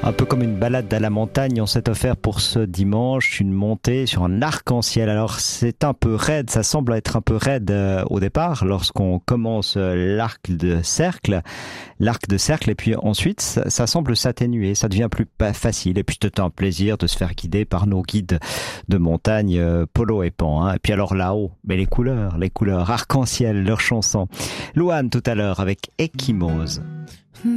Un peu comme une balade à la montagne, on s'est offert pour ce dimanche une montée sur un arc-en-ciel. Alors c'est un peu raide, ça semble être un peu raide au départ lorsqu'on commence l'arc de cercle, et puis ensuite ça semble s'atténuer, ça devient plus facile et puis c'est un plaisir de se faire guider par nos guides de montagne Polo et Pan. Hein. Et puis alors là-haut, mais les couleurs arc-en-ciel, leurs chansons. Louane tout à l'heure avec Ecchymose.